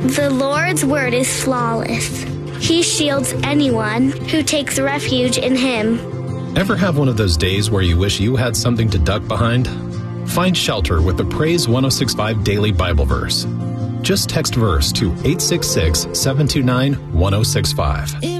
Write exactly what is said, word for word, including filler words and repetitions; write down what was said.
The Lord's word is flawless. He shields anyone who takes refuge in him. Ever have one of those days where you wish you had something to duck behind? Find shelter with the Praise one oh six point five Daily Bible Verse. Just text verse to eight six six, seven two nine, one oh six five.